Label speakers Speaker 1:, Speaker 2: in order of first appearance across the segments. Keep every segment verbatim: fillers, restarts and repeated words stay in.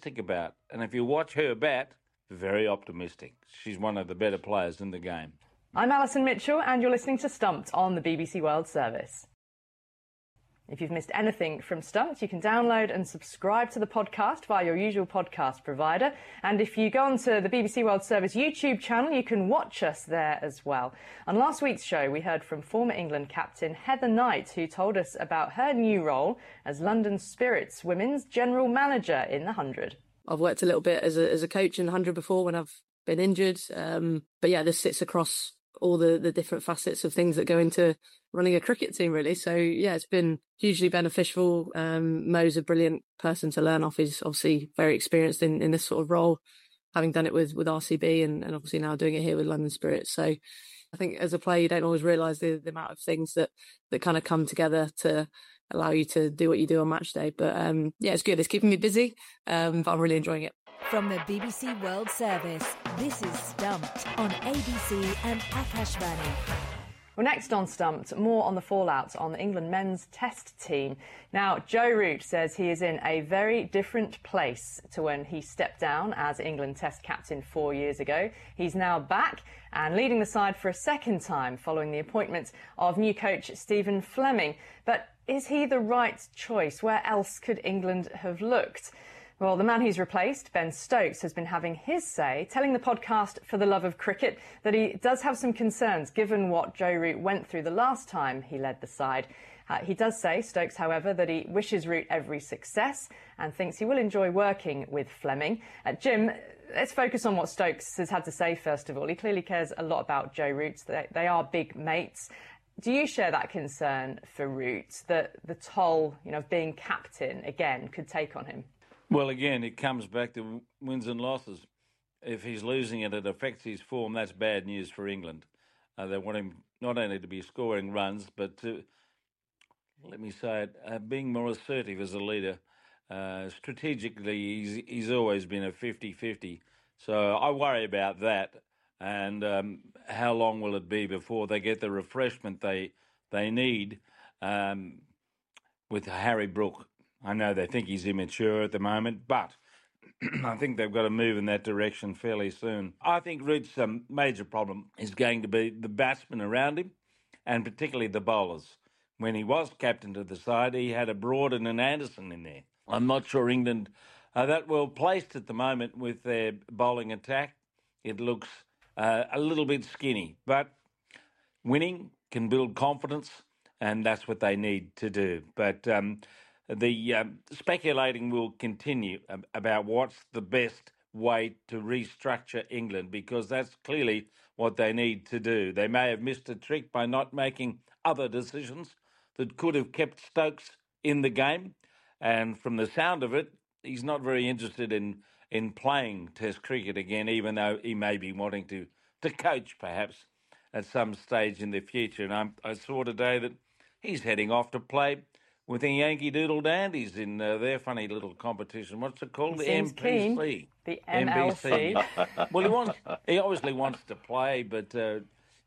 Speaker 1: optimistic about. And if you watch her bat, very optimistic. She's one of the better players in the game.
Speaker 2: I'm Alison Mitchell, and you're listening to Stumped on the B B C World Service. If you've missed anything from Stumped, you can download and subscribe to the podcast via your usual podcast provider. And if you go onto the B B C World Service YouTube channel, you can watch us there as well. On last week's show, we heard from former England captain Heather Knight, who told us about her new role as London Spirit's Women's General Manager in the one hundred.
Speaker 3: I've worked a little bit as a, as a coach in the one hundred before when I've been injured. Um, but yeah, this sits across all the, the different facets of things that go into running a cricket team, really. So, yeah, it's been hugely beneficial. Um, Mo's a brilliant person to learn off. He's obviously very experienced in, in this sort of role, having done it with, with R C B and, and obviously now doing it here with London Spirit. So I think as a player, you don't always realise the, the amount of things that, that kind of come together to allow you to do what you do on match day. But, um, yeah, it's good. It's keeping me busy, um, but I'm really enjoying it.
Speaker 4: From the B B C World Service, this is Stumped on A B C and Akashvani.
Speaker 2: Well, next on Stumped, more on the fallout on the England men's test team. Now, Joe Root says he is in a very different place to when he stepped down as England test captain four years ago. He's now back and leading the side for a second time following the appointment of new coach Stephen Fleming. But is he the right choice? Where else could England have looked? Well, the man he's replaced, Ben Stokes, has been having his say, telling the podcast For the Love of Cricket that he does have some concerns given what Joe Root went through the last time he led the side. Uh, he does say, Stokes, however, that he wishes Root every success and thinks he will enjoy working with Fleming. Uh, Jim, let's focus on what Stokes has had to say first of all. He clearly cares a lot about Joe Root. They, they are big mates. Do you share that concern for Root, that the toll, you know, of being captain again could take on him?
Speaker 1: Well, again, it comes back to wins and losses. If he's losing it, it affects his form. That's bad news for England. Uh, they want him not only to be scoring runs, but to, let me say it, uh, being more assertive as a leader. Uh, strategically, he's, he's always been a fifty-fifty. So I worry about that. And um, how long will it be before they get the refreshment they they need um, with Harry Brook? I know they think he's immature at the moment, but I think they've got to move in that direction fairly soon. I think Root's um, major problem is going to be the batsmen around him, and particularly the bowlers. When he was captain of the side, he had a Broad and an Anderson in there. I'm not sure England are that well placed at the moment with their bowling attack. It looks uh, a little bit skinny, but winning can build confidence, and that's what they need to do. But um, the um, speculating will continue about what's the best way to restructure England, because that's clearly what they need to do. They may have missed a trick by not making other decisions that could have kept Stokes in the game. And from the sound of it, he's not very interested in, in playing Test cricket again, even though he may be wanting to, to coach perhaps at some stage in the future. And I'm, I saw today that he's heading off to play with the Yankee Doodle Dandies in uh, their funny little competition. What's it called?
Speaker 2: He
Speaker 1: the M P C.
Speaker 2: Keen. The M L C.
Speaker 1: Well, he wants. He obviously wants to play, but uh,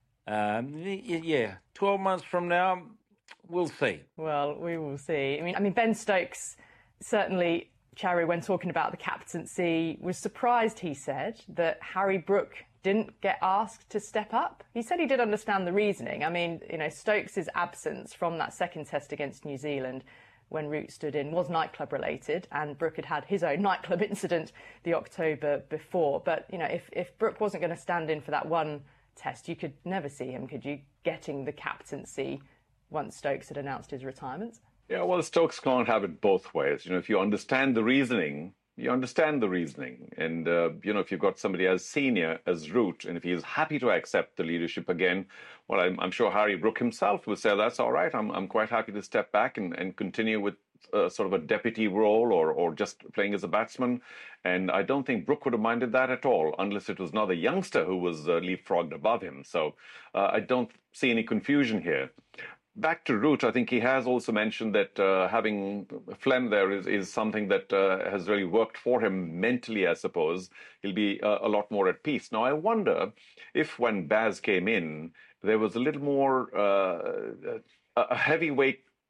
Speaker 1: um, yeah, twelve months from now, we'll see.
Speaker 2: Well, we will see. I mean, I mean, Ben Stokes certainly, Charu, when talking about the captaincy, was surprised. He said that Harry Brook didn't get asked to step up. He said he did understand the reasoning. I mean, you know, Stokes' absence from that second test against New Zealand when Root stood in was nightclub related, and Brook had had his own nightclub incident the October before. But, you know, if, if Brook wasn't going to stand in for that one test, you could never see him, could you, getting the captaincy once Stokes had announced his retirement?
Speaker 5: Yeah, well, Stokes can't have it both ways. You know, if you understand the reasoning, you understand the reasoning. And, uh, you know, if you've got somebody as senior as Root, and if he is happy to accept the leadership again, well, I'm, I'm sure Harry Brook himself would say, that's all right. I'm, I'm quite happy to step back and, and continue with uh, sort of a deputy role or, or just playing as a batsman. And I don't think Brook would have minded that at all, unless it was another youngster who was uh, leapfrogged above him. So uh, I don't see any confusion here. Back to Root, I think he has also mentioned that uh, having Flem there is, is something that uh, has really worked for him mentally, I suppose. He'll be uh, a lot more at peace. Now, I wonder if when Baz came in, there was a little more uh, a heavyweight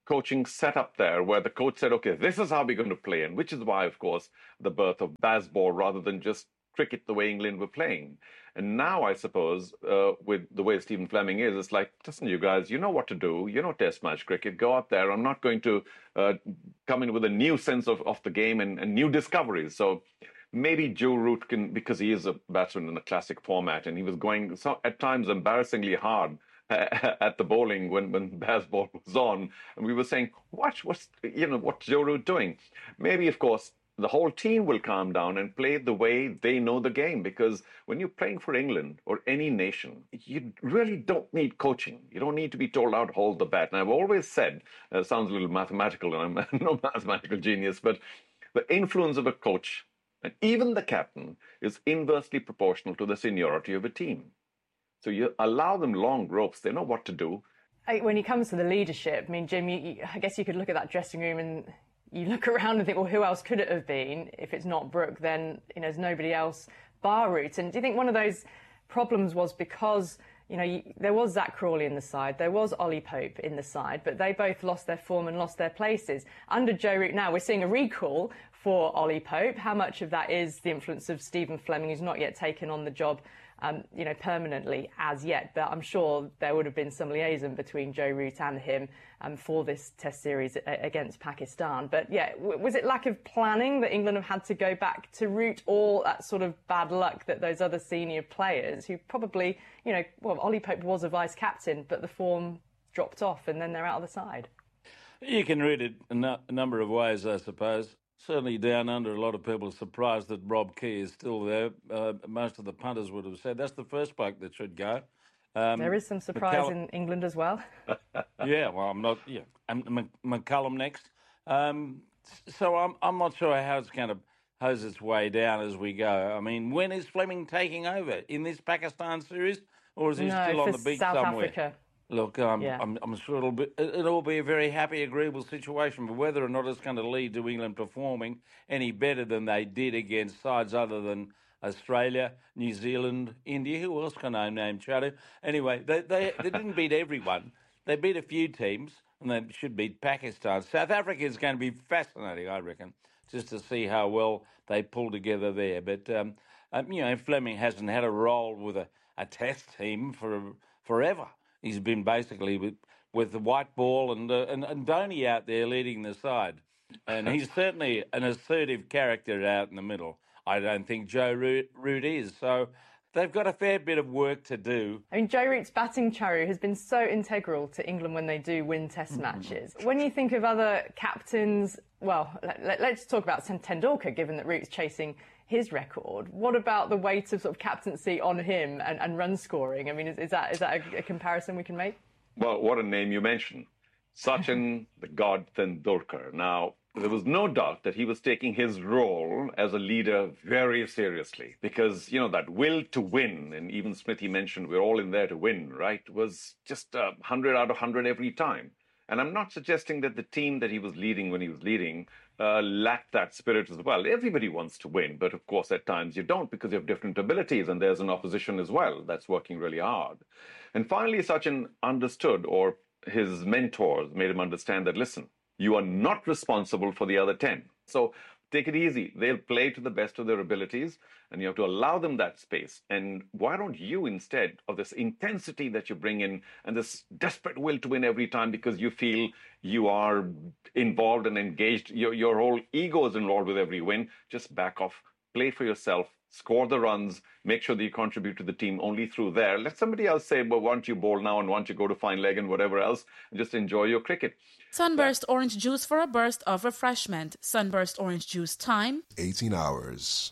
Speaker 5: coaching setup there where the coach said, okay, this is how we're going to play. And which is why, of course, the birth of Bazball rather than just cricket the way England were playing. And now, I suppose, uh, with the way Stephen Fleming is, it's like, listen, you guys, you know what to do. You know test match cricket. Go out there. I'm not going to uh, come in with a new sense of, of the game and, and new discoveries. So maybe Joe Root can, because he is a batsman in a classic format, and he was going so, at times embarrassingly hard at the bowling when, when Bazball was on. And we were saying, watch, what's, you know, what's Joe Root doing? Maybe, of course, the whole team will calm down and play the way they know the game. Because when you're playing for England or any nation, you really don't need coaching. You don't need to be told how to hold the bat. And I've always said, uh, it sounds a little mathematical, and I'm no mathematical genius, but the influence of a coach, and even the captain, is inversely proportional to the seniority of a team. So you allow them long ropes. They know what to do.
Speaker 2: When it comes to the leadership, I mean, Jim, you, you, I guess you could look at that dressing room and you look around and think, well, who else could it have been? If it's not Brooke, then, you know, there's nobody else bar Root. And do you think one of those problems was because, you know, you, there was Zach Crawley in the side, there was Ollie Pope in the side, but they both lost their form and lost their places. Under Joe Root now, we're seeing a recall for Ollie Pope. How much of that is the influence of Stephen Fleming, who's not yet taken on the job Um, you know, permanently as yet, but I'm sure there would have been some liaison between Joe Root and him um, for this Test series a- against Pakistan. But yeah, w- was it lack of planning that England have had to go back to Root, or that sort of bad luck that those other senior players who probably, you know, well, Ollie Pope was a vice captain, but the form dropped off and then they're out of the side?
Speaker 1: You can read it a, no- a number of ways, I suppose. Certainly down under, a lot of people are surprised that Rob Key is still there. Uh, most of the punters would have said that's the first bloke that should go. Um,
Speaker 2: there is some surprise McCallum... in England as well.
Speaker 1: yeah, well, I'm not... Yeah, M- McCullum next. Um, so I'm I'm not sure how it's going to hose its way down as we go. I mean, when is Fleming taking over? In this Pakistan series? Or is he
Speaker 2: no,
Speaker 1: still on
Speaker 2: for
Speaker 1: the beach
Speaker 2: South
Speaker 1: somewhere?
Speaker 2: Africa.
Speaker 1: Look, um,
Speaker 2: yeah.
Speaker 1: I'm, I'm sure it'll be it'll be a very happy, agreeable situation. But whether or not it's going to lead to England performing any better than they did against sides other than Australia, New Zealand, India, who else can I name? Chadu. Anyway, they, they they didn't beat everyone. They beat a few teams, and they should beat Pakistan. South Africa is going to be fascinating, I reckon, just to see how well they pull together there. But um, um, you know, Fleming hasn't had a role with a, a Test team for forever. He's been basically with, with the white ball and, uh, and and Dhoni out there leading the side. And he's certainly an assertive character out in the middle. I don't think Joe Root, Root is. So they've got a fair bit of work to do.
Speaker 2: I mean, Joe Root's batting, Charu, has been so integral to England when they do win Test mm-hmm. matches. When you think of other captains, well, let, let's talk about Tendulkar, given that Root's chasing his record. What about the weight of sort of captaincy on him and, and run scoring? I mean, is, is that is that a, a comparison we can make?
Speaker 5: Well, what a name you mentioned. Sachin, the god Tendulkar. Now, there was no doubt that he was taking his role as a leader very seriously because, you know, that will to win, and even Smithy mentioned we're all in there to win, right, was just uh, one hundred out of one hundred every time. And I'm not suggesting that the team that he was leading when he was leading uh, lacked that spirit as well. Everybody wants to win, but of course at times you don't because you have different abilities and there's an opposition as well that's working really hard. And finally, Sachin understood, or his mentors made him understand that, listen, you are not responsible for the other ten. So take it easy. They'll play to the best of their abilities, and you have to allow them that space. And why don't you, instead of this intensity that you bring in and this desperate will to win every time because you feel you are involved and engaged, your, your whole ego is involved with every win, just back off, play for yourself, score the runs, make sure that you contribute to the team only through there. Let somebody else say, well, why don't you bowl now and why don't you go to fine leg and whatever else, and just enjoy your cricket.
Speaker 6: Sunburst yeah. orange juice for a burst of refreshment. Sunburst orange juice time.
Speaker 7: eighteen hours.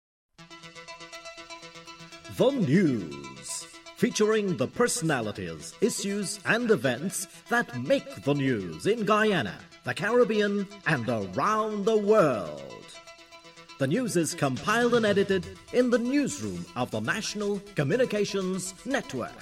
Speaker 8: The News. Featuring the personalities, issues and events that make the news in Guyana, the Caribbean and around the world. The news is compiled and edited in the newsroom of the National Communications Network.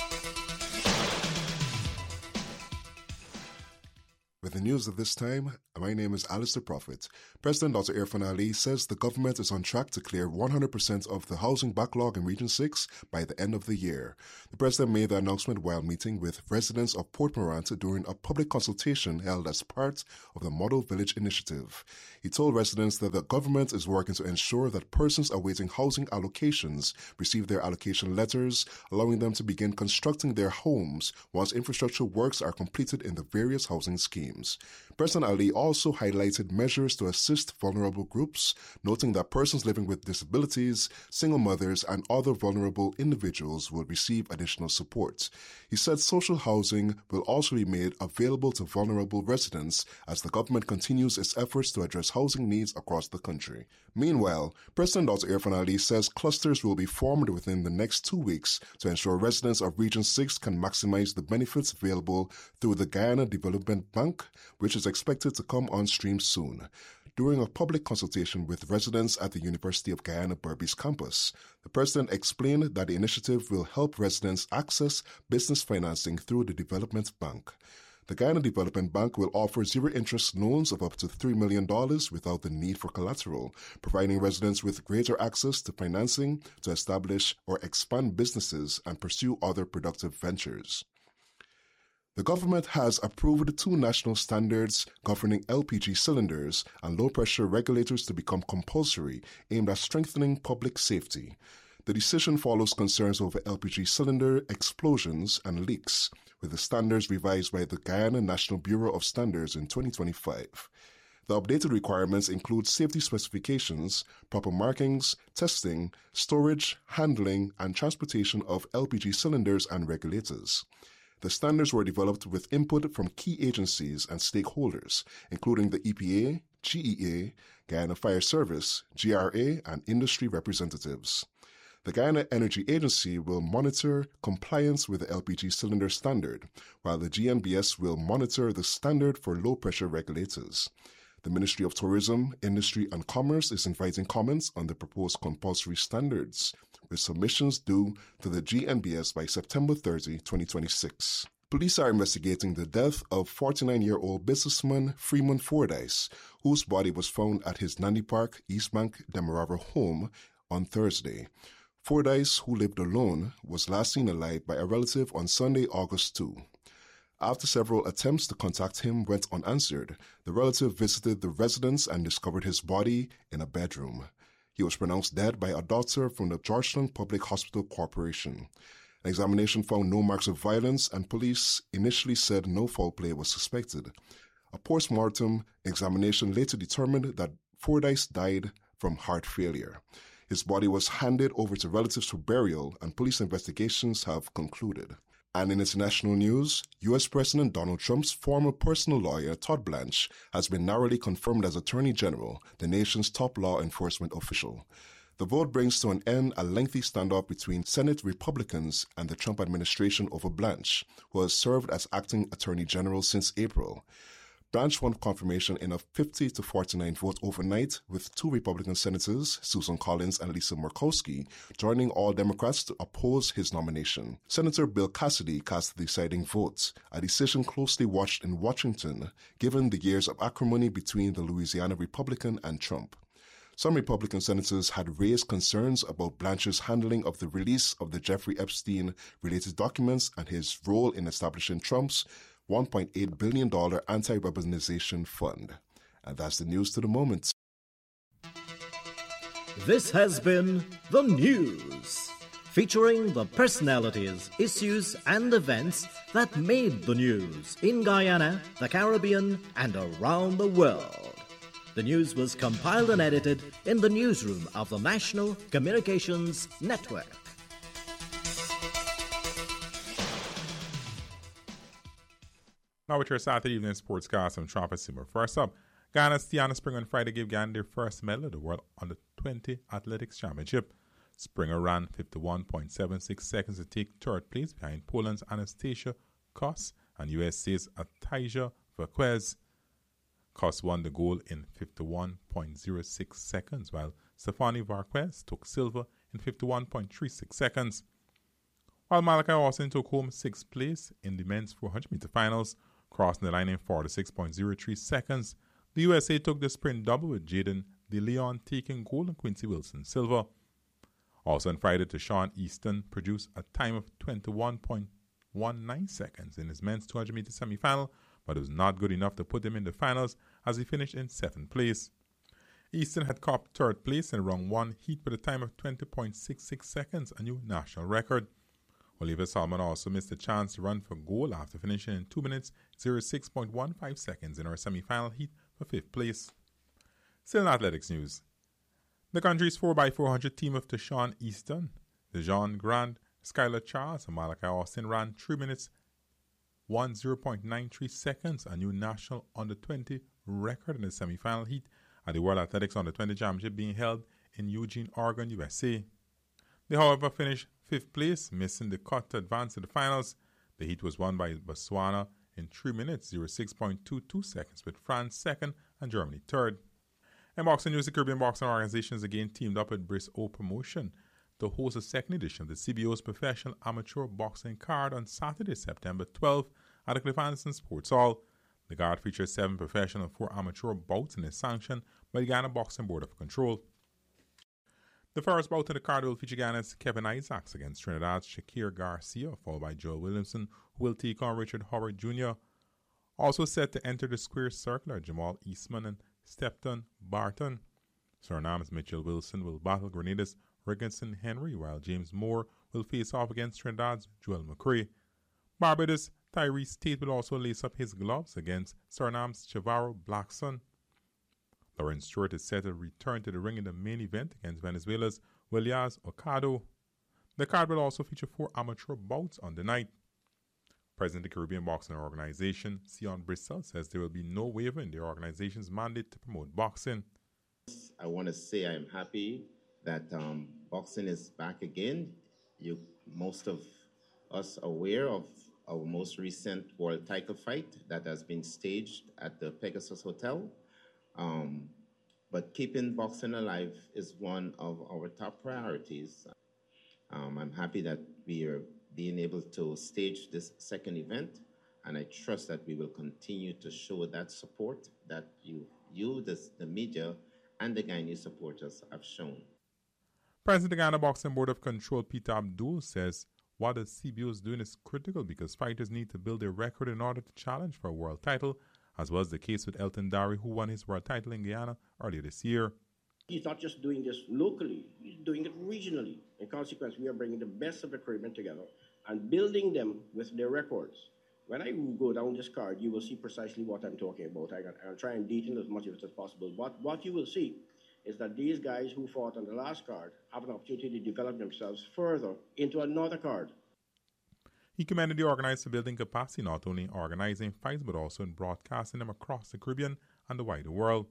Speaker 7: With the news of this time, and my name is Alistair Prophet. President Doctor Irfaan Ali says the government is on track to clear one hundred percent of the housing backlog in Region six by the end of the year. The president made the announcement while meeting with residents of Port Morant during a public consultation held as part of the Model Village Initiative. He told residents that the government is working to ensure that persons awaiting housing allocations receive their allocation letters, allowing them to begin constructing their homes once infrastructure works are completed in the various housing schemes. President Ali also highlighted measures to assist vulnerable groups, noting that persons living with disabilities, single mothers, and other vulnerable individuals will receive additional support. He said social housing will also be made available to vulnerable residents as the government continues its efforts to address housing needs across the country. Meanwhile, President Doctor Irfaan Ali says clusters will be formed within the next two weeks to ensure residents of Region six can maximize the benefits available through the Guyana Development Bank, which is expected to come on stream soon. During a public consultation with residents at the University of Guyana Berbice campus, the president explained that the initiative will help residents access business financing through the Development Bank. The Guyana Development Bank will offer zero-interest loans of up to three million dollars without the need for collateral, providing residents with greater access to financing to establish or expand businesses and pursue other productive ventures. The government has approved two national standards governing L P G cylinders and low-pressure regulators to become compulsory, aimed at strengthening public safety. The decision follows concerns over L P G cylinder explosions and leaks, with the standards revised by the Guyana National Bureau of Standards in twenty twenty-five. The updated requirements include safety specifications, proper markings, testing, storage, handling, and transportation of L P G cylinders and regulators. The standards were developed with input from key agencies and stakeholders, including the E P A, G E A, Guyana Fire Service, G R A, and industry representatives. The Guyana Energy Agency will monitor compliance with the L P G cylinder standard, while the G N B S will monitor the standard for low-pressure regulators. The Ministry of Tourism, Industry and Commerce is inviting comments on the proposed compulsory standards, with submissions due to the G N B S by September thirtieth, twenty twenty-six. Police are investigating the death of forty-nine-year-old businessman Freeman Fordyce, whose body was found at his Nandi Park, East Bank, Demerara home on Thursday. Fordyce, who lived alone, was last seen alive by a relative on Sunday, August second. After several attempts to contact him went unanswered, the relative visited the residence and discovered his body in a bedroom. He was pronounced dead by a doctor from the Georgetown Public Hospital Corporation. An examination found no marks of violence, and police initially said no foul play was suspected. A post-mortem examination later determined that Fordyce died from heart failure. His body was handed over to relatives for burial, and police investigations have concluded. And in international news, U S President Donald Trump's former personal lawyer, Todd Blanche, has been narrowly confirmed as Attorney General, the nation's top law enforcement official. The vote brings to an end a lengthy standoff between Senate Republicans and the Trump administration over Blanche, who has served as acting Attorney General since April. Blanche won confirmation in a fifty to forty-nine vote overnight, with two Republican senators, Susan Collins and Lisa Murkowski, joining all Democrats to oppose his nomination. Senator Bill Cassidy cast the deciding vote, a decision closely watched in Washington, given the years of acrimony between the Louisiana Republican and Trump. Some Republican senators had raised concerns about Blanche's handling of the release of the Jeffrey Epstein-related documents and his role in establishing Trump's one point eight billion dollars anti-weaponization fund. And that's the news to the moment.
Speaker 8: This has been The News, featuring the personalities, issues, and events that made the news in Guyana, the Caribbean, and around the world. The news was compiled and edited in the newsroom of the National Communications Network.
Speaker 9: Now with your Saturday evening sportscast, I'm Travis Simmer. First up, Ghana's Tiana Springer on Friday gave Ghana their first medal at the World Under twenty Athletics Championship. Springer ran fifty-one point seven six seconds to take third place behind Poland's Anastasia Kos and U S A's Atasia Vaquez. Kos won the gold in fifty-one point zero six seconds, while Stefani Varquez took silver in fifty-one point three six seconds. While Malachi Austin took home sixth place in the men's four hundred meter finals, crossing the line in forty-six point zero three seconds. The U S A took the sprint double with Jaden DeLeon taking gold and Quincy Wilson silver. Also on Friday, Tashawn Easton produced a time of twenty-one point one nine seconds in his men's two hundred meter semifinal, but it was not good enough to put him in the finals as he finished in seventh place. Easton had copped third place in round one heat with a time of twenty point six six seconds, a new national record. Olivia Salmon also missed a chance to run for gold after finishing in two minutes, oh six point one five seconds in her semi-final heat for fifth place. Still in athletics news. The country's four by four hundred team of Tashawn Easton, Dejon Grant, Skylar Charles, and Malachi Austin ran three minutes, ten point nine three seconds, a new national under twenty record in the semi-final heat at the World Athletics under twenty Championship being held in Eugene, Oregon, U S A. They, however, finished fifth place, missing the cut to advance to the finals. The heat was won by Botswana in three minutes, oh six point two two seconds, with France second and Germany third. In boxing news, the Caribbean Boxing Organizations again teamed up with Briss O Promotion to host a second edition of the C B O's Professional Amateur Boxing Card on Saturday, September twelfth at the Cliff Anderson Sports Hall. The card features seven professional and four amateur bouts and is sanctioned by the Ghana Boxing Board of Control. The first bout of the card will feature Ghana's Kevin Isaacs against Trinidad's Shakir Garcia, followed by Joel Williamson, who will take on Richard Howard Junior Also set to enter the square circle are Jamal Eastman and Stepton Barton. Surinam's Mitchell Wilson will battle Grenada's Rigginson Henry, while James Moore will face off against Trinidad's Joel McCrae. Barbados' Tyrese Tate will also lace up his gloves against Surinam's Chavaro Blackson. Lawrence Stewart is set to return to the ring in the main event against Venezuela's Williams Ocado. The card will also feature four amateur bouts on the night. President of the Caribbean Boxing Organization, Sion Bristol, says there will be no waiver in the organization's mandate to promote boxing.
Speaker 10: I want to say I am happy that um, boxing is back again. You, most of us are aware of our most recent world title fight that has been staged at the Pegasus Hotel. Um, but keeping boxing alive is one of our top priorities. Um, I'm happy that we are being able to stage this second event, and I trust that we will continue to show that support that you, you the, the media, and the Guyanese supporters have shown.
Speaker 9: President of the Ghana Boxing Board of Control, Peter Abdul, says what the C B O is doing is critical because fighters need to build a record in order to challenge for a world title, as was the case with Elton Dari, who won his world title in Guyana earlier this year.
Speaker 11: He's not just doing this locally, he's doing it regionally. In consequence, we are bringing the best of the Caribbean together and building them with their records. When I go down this card, you will see precisely what I'm talking about. I can, I'll try and detail as much of it as possible. But what you will see is that these guys who fought on the last card have an opportunity to develop themselves further into another card.
Speaker 9: He commended the organizers for building capacity, not only in organizing fights, but also in broadcasting them across the Caribbean and the wider world.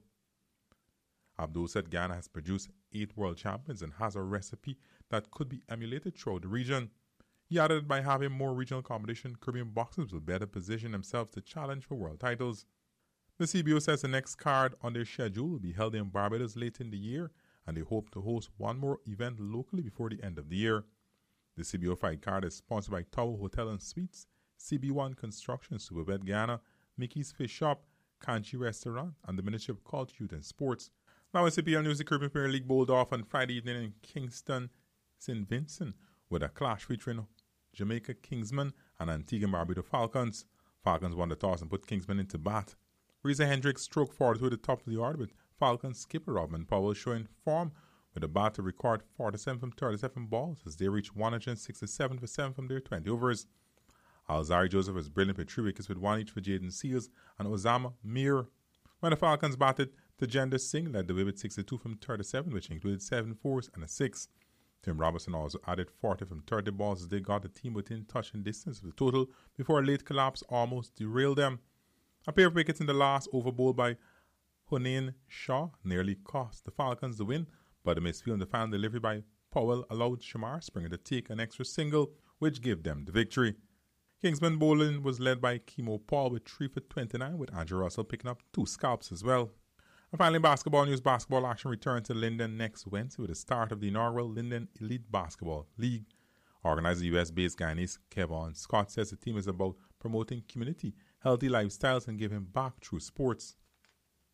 Speaker 9: Abdul said Ghana has produced eight world champions and has a recipe that could be emulated throughout the region. He added that by having more regional competition, Caribbean boxers will better position themselves to challenge for world titles. The C B O says the next card on their schedule will be held in Barbados late in the year, and they hope to host one more event locally before the end of the year. The C B O fight card is sponsored by Tower Hotel and Suites, C B one Construction, Superbet Ghana, Mickey's Fish Shop, Kanchi Restaurant, and the Ministry of Culture, Youth and Sports. Now in C P L news, the Caribbean Premier League bowled off on Friday evening in Kingston, Saint Vincent, with a clash featuring Jamaica Kingsmen and Antigua and Barbuda Falcons. Falcons won the toss and put Kingsmen into bat. Reza Hendricks stroked forward to the top of the order, with Falcons skipper Robin Powell showing form with a bat to record forty-seven from thirty-seven balls as they reached one hundred sixty-seven for seven from their twenty overs. Alzari Joseph was brilliant with three wickets with one each for Jaden Seals and Osama Mir. When the Falcons batted, Tajender Singh led the way with sixty-two from thirty-seven, which included seven fours and a six. Tim Robertson also added forty from thirty balls as they got the team within touching distance of the total before a late collapse almost derailed them. A pair of wickets in the last over bowled by Hunain Shaw nearly cost the Falcons the win, but a misfield in the final delivery by Powell allowed Shamar Springer to take an extra single, which gave them the victory. Kingsman bowling was led by Kemo Paul with three for twenty-nine, with Andrew Russell picking up two scalps as well. And finally, basketball news. Basketball action returns to Linden next Wednesday with the start of the inaugural Linden Elite Basketball League. Organizer U S-based Guyanese Kevon Scott says the team is about promoting community, healthy lifestyles, and giving back through sports.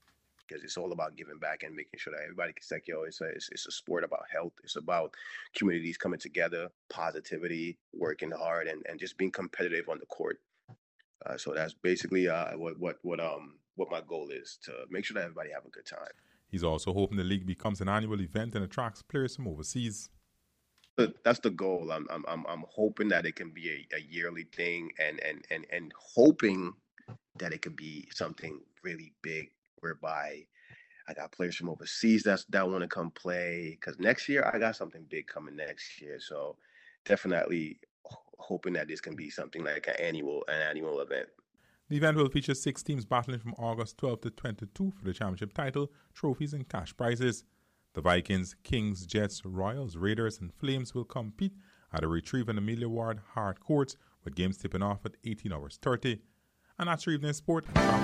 Speaker 12: because it's all about giving back and making sure that everybody can say, yo, it's a, it's, it's a sport about health. It's about communities coming together, positivity, working hard, and, and just being competitive on the court. Uh, so that's basically uh, what what what um what my goal is, to make sure that everybody have a good time.
Speaker 9: He's also hoping the league becomes an annual event and attracts players from overseas.
Speaker 12: That's the goal. I'm I'm I'm, I'm hoping that it can be a, a yearly thing, and, and and and hoping that it could be something really big, whereby I got players from overseas that's, that want to come play. Because next year I got something big coming next year. So definitely hoping that this can be something like an annual an annual event.
Speaker 9: The event will feature six teams battling from August twelfth to twenty-two for the championship title, trophies and cash prizes. The Vikings, Kings, Jets, Royals, Raiders and Flames will compete at the Retrieve and Amelia Ward Hard Courts, with games tipping off at eighteen hours thirty. And that's your evening sport.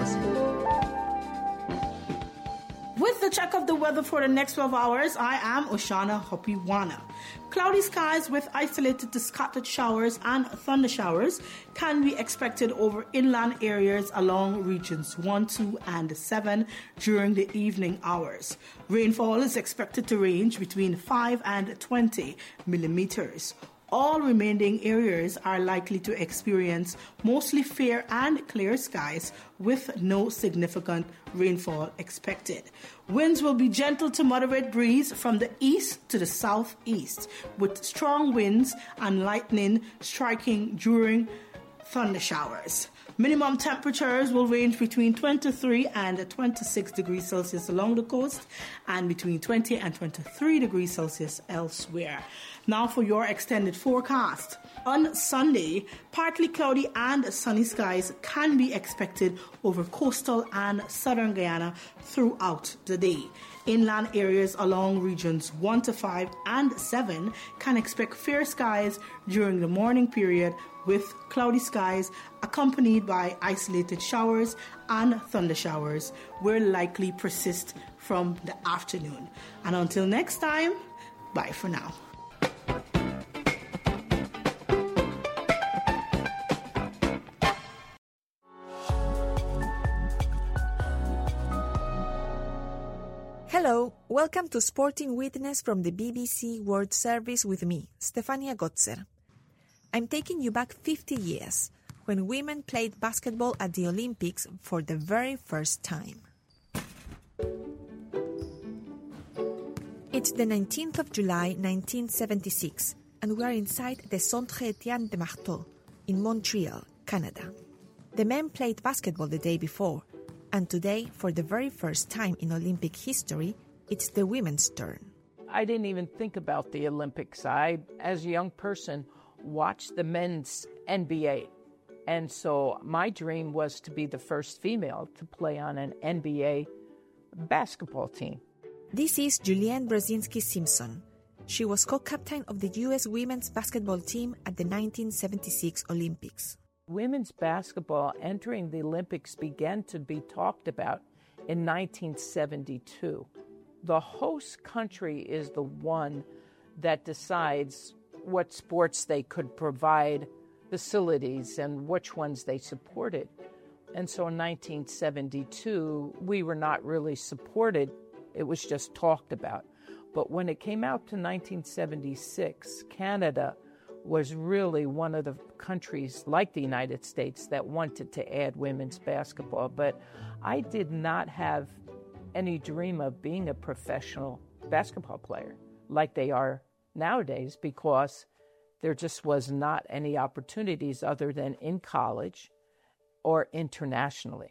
Speaker 13: With the check of the weather for the next twelve hours, I am Oshana Hopiwana. Cloudy skies with isolated to scattered showers and thunder showers can be expected over inland areas along regions one, two, and seven during the evening hours. Rainfall is expected to range between five and twenty millimeters. All remaining areas are likely to experience mostly fair and clear skies with no significant rainfall expected. Winds will be gentle to moderate breeze from the east to the southeast, with strong winds and lightning striking during thunder showers. Minimum temperatures will range between twenty-three and twenty-six degrees Celsius along the coast, and between twenty and twenty-three degrees Celsius elsewhere. Now for your extended forecast. On Sunday, partly cloudy and sunny skies can be expected over coastal and southern Guyana throughout the day. Inland areas along regions one to five and seven can expect fair skies during the morning period, with cloudy skies accompanied by isolated showers and thunder showers will likely persist from the afternoon. And until next time, bye for now.
Speaker 14: Hello, welcome to Sporting Witness from the B B C World Service with me, Stefania Gotzer. I'm taking you back fifty years, when women played basketball at the Olympics for the very first time. It's the nineteenth of July, nineteen seventy-six, and we are inside the Centre Étienne de Marteau in Montreal, Canada. The men played basketball the day before, and today, for the very first time in Olympic history, it's the women's turn.
Speaker 15: I didn't even think about the Olympics. I, as a young person, watched the men's N B A. And so my dream was to be the first female to play on an N B A basketball team.
Speaker 14: This is Julianne Brzezinski-Simpson. She was co-captain of the U S women's basketball team at the nineteen seventy-six Olympics.
Speaker 15: Women's basketball entering the Olympics began to be talked about in nineteen seventy-two. The host country is the one that decides what sports they could provide facilities and which ones they supported. And so in nineteen seventy-two, we were not really supported. It was just talked about. But when it came out to nineteen seventy-six, Canada was really one of the countries, like the United States, that wanted to add women's basketball. But I did not have any dream of being a professional basketball player like they are nowadays, because there just was not any opportunities other than in college or internationally.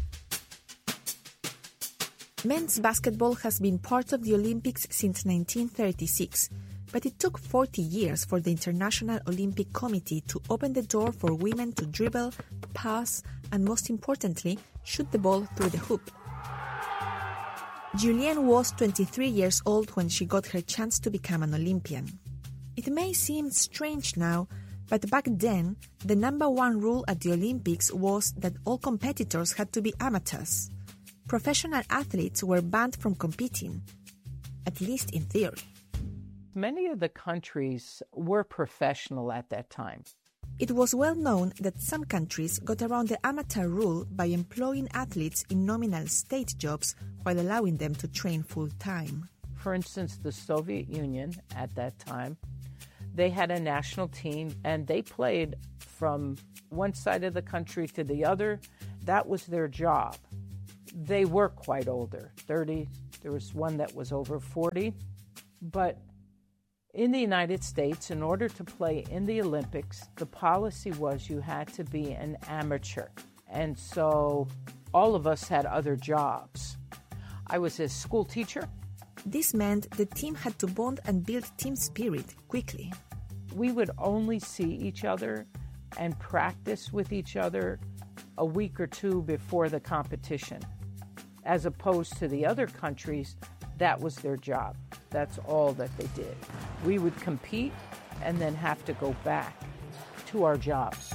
Speaker 14: Men's basketball has been part of the Olympics since nineteen thirty-six, but it took forty years for the International Olympic Committee to open the door for women to dribble, pass, and most importantly, shoot the ball through the hoop. Julianne was twenty-three years old when she got her chance to become an Olympian. It may seem strange now, but back then, the number one rule at the Olympics was that all competitors had to be amateurs. Professional athletes were banned from competing, at least in theory.
Speaker 15: Many of the countries were professional at that time.
Speaker 14: It was well known that some countries got around the amateur rule by employing athletes in nominal state jobs while allowing them to train full-time.
Speaker 15: For instance, the Soviet Union at that time, they had a national team and they played from one side of the country to the other. That was their job. They were quite older, thirty. There was one that was over forty. But in the United States, in order to play in the Olympics, the policy was you had to be an amateur. And so all of us had other jobs. I was a school teacher.
Speaker 14: This meant the team had to bond and build team spirit quickly.
Speaker 15: We would only see each other and practice with each other a week or two before the competition. As opposed to the other countries, that was their job. That's all that they did. We would compete and then have to go back to our jobs.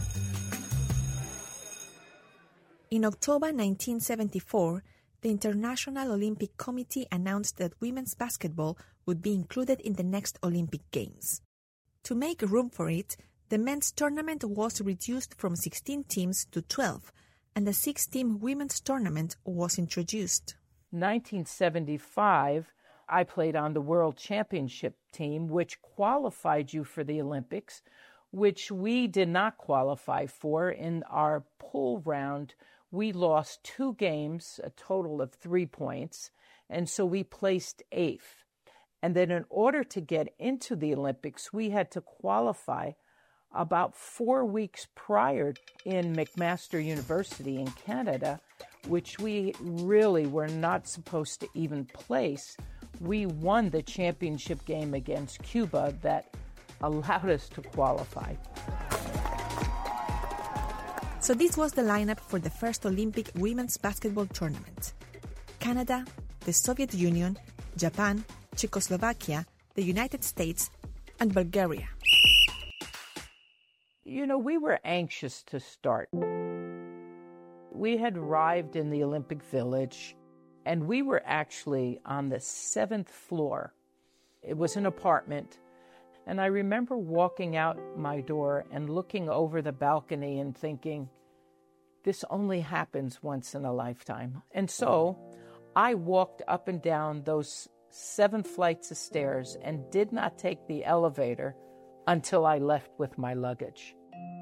Speaker 14: In October nineteen seventy-four, the International Olympic Committee announced that women's basketball would be included in the next Olympic Games. To make room for it, the men's tournament was reduced from sixteen teams to twelve, and a six-team women's tournament was introduced.
Speaker 15: nineteen seventy-five, I played on the World Championship team, which qualified you for the Olympics, which we did not qualify for. In our pool round, we lost two games, a total of three points, and so we placed eighth. And then in order to get into the Olympics, we had to qualify about four weeks prior in McMaster University in Canada, which we really were not supposed to even place. We won the championship game against Cuba that allowed us to qualify.
Speaker 14: So this was the lineup for the first Olympic women's basketball tournament. Canada, the Soviet Union, Japan, Czechoslovakia, the United States, and Bulgaria.
Speaker 15: You know, we were anxious to start. We had arrived in the Olympic Village, and we were actually on the seventh floor. It was an apartment, and I remember walking out my door and looking over the balcony and thinking, this only happens once in a lifetime. And so I walked up and down those seven flights of stairs and did not take the elevator until I left with my luggage.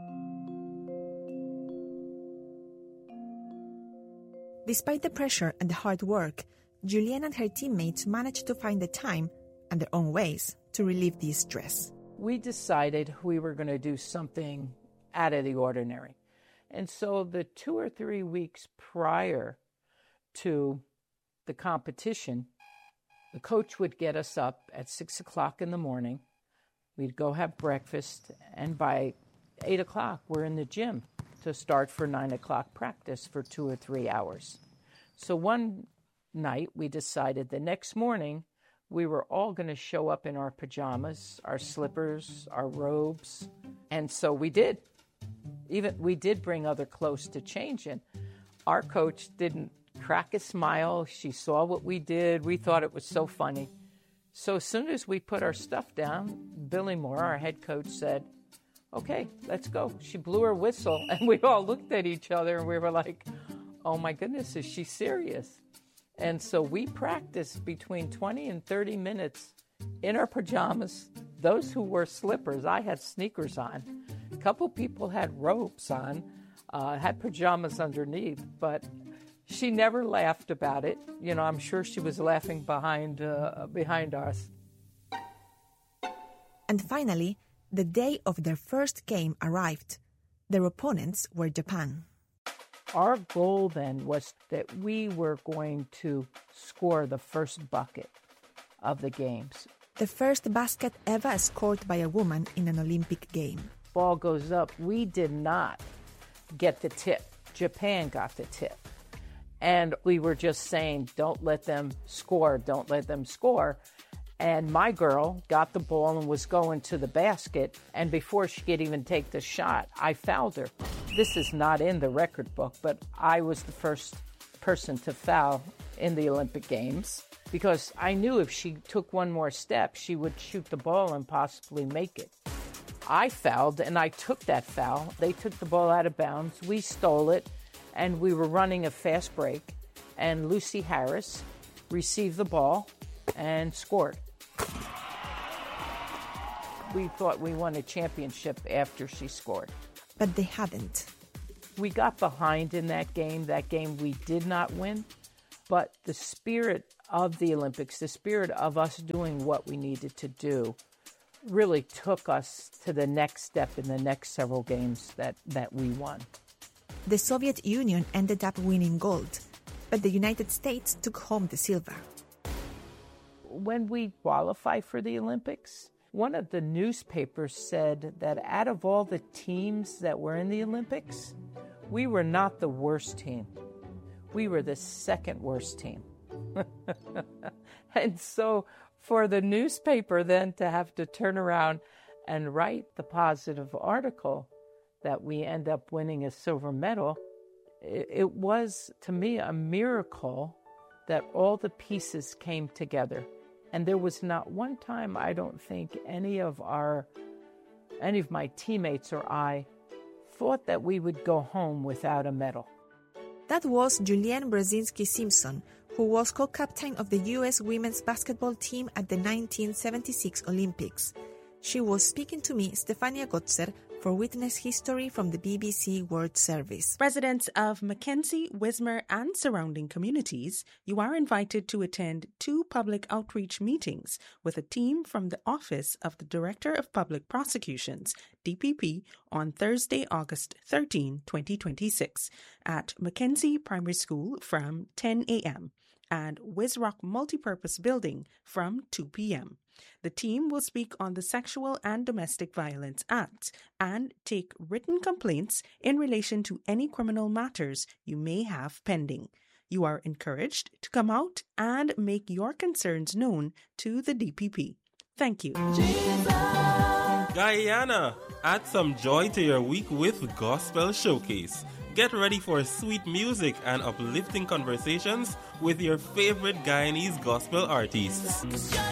Speaker 14: Despite the pressure and the hard work, Julienne and her teammates managed to find the time and their own ways to relieve the stress.
Speaker 15: We decided we were going to do something out of the ordinary. And so the two or three weeks prior to the competition, the coach would get us up at six o'clock in the morning. We'd go have breakfast, and by eight o'clock, we're in the gym to start for nine o'clock practice for two or three hours. So one night, we decided the next morning, we were all going to show up in our pajamas, our slippers, our robes, and so we did. Even we did bring other clothes to change in. Our coach didn't crack a smile. She saw what we did. We thought it was so funny. So as soon as we put our stuff down, Billy Moore, our head coach, said, okay, let's go. She blew her whistle, and we all looked at each other, and we were like, oh, my goodness, is she serious? And so we practiced between twenty and thirty minutes in our pajamas. Those who wore slippers, I had sneakers on. A couple people had ropes on, uh, had pajamas underneath, but she never laughed about it. You know, I'm sure she was laughing behind uh, behind us.
Speaker 14: And finally, the day of their first game arrived. Their opponents were Japan.
Speaker 15: Our goal then was that we were going to score the first bucket of the games.
Speaker 14: The first basket ever scored by a woman in an Olympic game.
Speaker 15: Ball goes up. We did not get the tip. Japan got the tip. And we were just saying, don't let them score, don't let them score. And my girl got the ball and was going to the basket. And before she could even take the shot, I fouled her. This is not in the record book, but I was the first person to foul in the Olympic Games because I knew if she took one more step, she would shoot the ball and possibly make it. I fouled, and I took that foul. They took the ball out of bounds. We stole it, and we were running a fast break. And Lucy Harris received the ball and scored. We thought we won a championship after she scored.
Speaker 14: But they hadn't.
Speaker 15: We got behind in that game. That game we did not win. But the spirit of the Olympics, the spirit of us doing what we needed to do, really took us to the next step in the next several games that, that we won.
Speaker 14: The Soviet Union ended up winning gold, but the United States took home the silver.
Speaker 15: When we qualified for the Olympics, one of the newspapers said that out of all the teams that were in the Olympics, we were not the worst team. We were the second worst team. And so for the newspaper then to have to turn around and write the positive article that we end up winning a silver medal, it, it was, to me, a miracle that all the pieces came together. And there was not one time, I don't think, any of our, any of my teammates or I thought that we would go home without a medal.
Speaker 14: That was Julianne Brzezinski-Simpson, who was co-captain of the U S women's basketball team at the nineteen seventy-six Olympics. She was speaking to me, Stefania Gotzer, for Witness History from the B B C World Service.
Speaker 16: Residents of Mackenzie, Wismar and surrounding communities, you are invited to attend two public outreach meetings with a team from the Office of the Director of Public Prosecutions, D P P, on Thursday, August thirteenth, twenty twenty-six, at Mackenzie Primary School from ten a.m. and Wisrock Multipurpose Building from two p.m. The team will speak on the Sexual and Domestic Violence Act and take written complaints in relation to any criminal matters you may have pending. You are encouraged to come out and make your concerns known to the D P P. Thank you.
Speaker 17: Guyana, add some joy to your week with Gospel Showcase. Get ready for sweet music and uplifting conversations with your favorite Guyanese gospel artists.